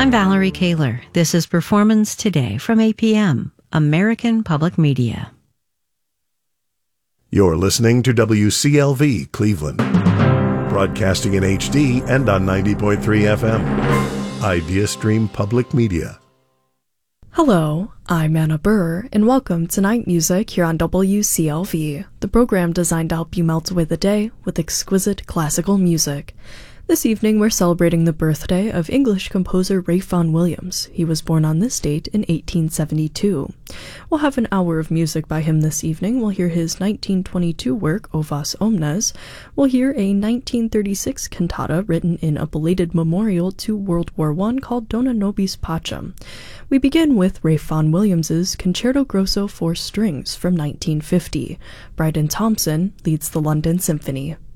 I'm Valerie Kaler. This is Performance Today from APM, American Public Media. You're listening to WCLV Cleveland, broadcasting in HD and on 90.3 FM. IdeaStream Public Media. Hello, I'm Anna Burr, and welcome to Night Music here on WCLV, the program designed to help you melt away the day with exquisite classical music. This evening, we're celebrating the birthday of English composer Ralph Vaughan Williams. He was born on this date in 1872. We'll have an hour of music by him this evening. We'll hear his 1922 work, O Vos Omnes. We'll hear a 1936 cantata written in a belated memorial to World War I called Dona Nobis Pacem. We begin with Ralph Vaughan Williams's Concerto Grosso for Strings from 1950. Bryden Thompson leads the London Symphony.